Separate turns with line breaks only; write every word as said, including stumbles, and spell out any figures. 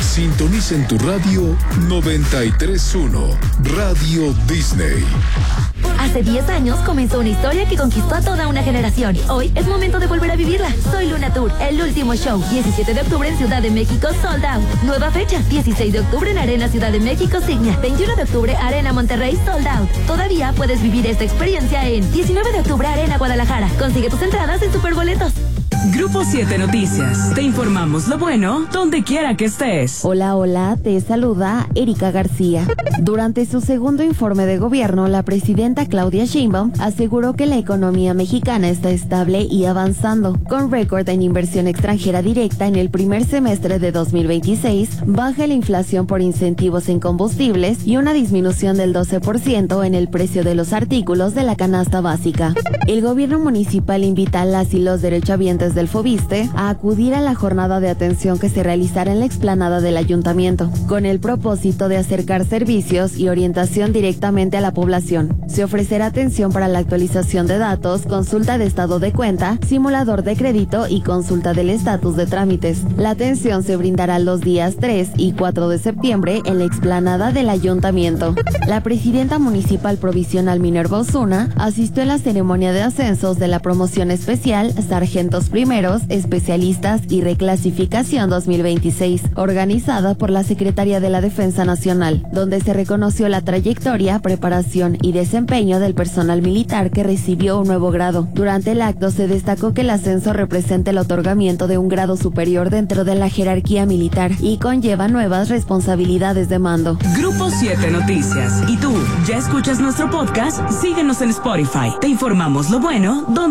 Sintoniza en tu radio noventa y tres punto uno, Radio Disney.
Hace diez años comenzó una historia que conquistó a toda una generación. Hoy es momento de volver a vivirla. Soy Luna Tour, el último show. diecisiete de octubre en Ciudad de México, sold out. Nueva fecha, dieciséis de octubre en Arena Ciudad de México, Signia. veintiuno de octubre, Arena Monterrey, sold out. Todavía puedes vivir esta experiencia en diecinueve de octubre, Arena Guadalajara. Consigue tus entradas en Superboletos.
Grupo siete Noticias. Te informamos lo bueno donde quiera que estés.
Hola, hola, te saluda Erika García. Durante su segundo informe de gobierno, la presidenta Claudia Sheinbaum aseguró que la economía mexicana está estable y avanzando, con récord en inversión extranjera directa en el primer semestre de dos mil veintiséis, baja la inflación por incentivos en combustibles y una disminución del doce por ciento en el precio de los artículos de la canasta básica. El gobierno municipal invita a las y los derechohabientes del Fobiste a acudir a la jornada de atención que se realizará en la explanada del ayuntamiento, con el propósito de acercar servicios y orientación directamente a la población. Se ofrecerá atención para la actualización de datos, consulta de estado de cuenta, simulador de crédito y consulta del estatus de trámites. La atención se brindará los días tres y cuatro de septiembre en la explanada del ayuntamiento. La presidenta municipal provisional Minerva Osuna asistió a la ceremonia de ascensos de la promoción especial Sargentos Primeros, Especialistas y Reclasificación dos mil veintiséis, organizada por la Secretaría de la Defensa Nacional, donde se reconoció la trayectoria, preparación y desempeño del personal militar que recibió un nuevo grado. Durante el acto se destacó que el ascenso representa el otorgamiento de un grado superior dentro de la jerarquía militar y conlleva nuevas responsabilidades de mando.
Grupo siete Noticias. ¿Y tú, ya escuchas nuestro podcast? Síguenos en Spotify. Te informamos lo bueno donde